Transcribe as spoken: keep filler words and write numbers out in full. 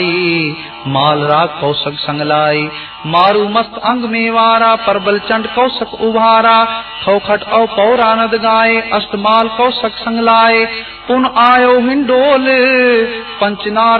मालरा कौशक संगलाई, मारू मस्त अंग में वारा, परबल चंड कौशक उभारा, खौखट औ पौरानद गाए, अष्टमाल कौशक संगलाए, पुन आयो हिंडोल पंचनार